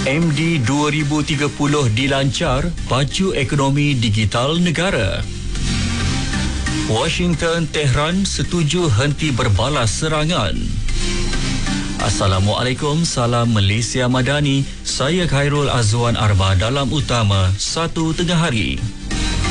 MD 2030 dilancar, pacu ekonomi digital negara. Washington, Tehran setuju henti berbalas serangan. Assalamualaikum, salam Malaysia Madani. Saya Khairul Azwan Arba dalam utama 1 tengah hari.